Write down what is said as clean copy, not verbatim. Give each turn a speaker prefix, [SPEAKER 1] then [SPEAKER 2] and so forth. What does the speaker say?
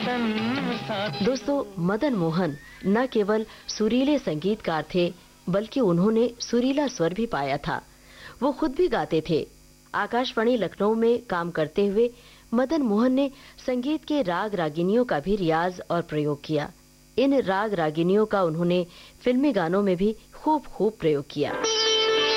[SPEAKER 1] दोस्तों, मदन मोहन न केवल सुरीले संगीतकार थे, बल्कि उन्होंने सुरीला स्वर भी पाया था। वो खुद भी गाते थे। आकाशवाणी लखनऊ में काम करते हुए मदन मोहन ने संगीत के राग रागिनियों का भी रियाज और प्रयोग किया। इन राग रागिनियों का उन्होंने फिल्मी गानों में भी खूब प्रयोग किया।